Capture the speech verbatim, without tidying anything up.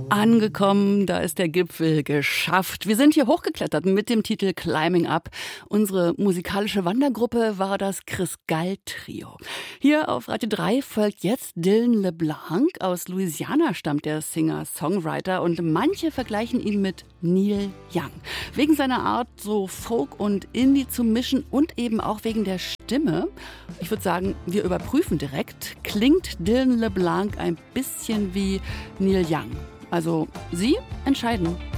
Angekommen, da ist der Gipfel geschafft. Wir sind hier hochgeklettert mit dem Titel Climbing Up. Unsere musikalische Wandergruppe war das Chris Gall Trio. Hier auf Radio drei folgt jetzt Dylan LeBlanc. Aus Louisiana stammt der Singer-Songwriter und manche vergleichen ihn mit Neil Young. Wegen seiner Art, so Folk und Indie zu mischen und eben auch wegen der Stimme. Ich würde sagen, wir überprüfen direkt. Klingt Dylan LeBlanc ein bisschen wie Neil Young? Also Sie entscheiden.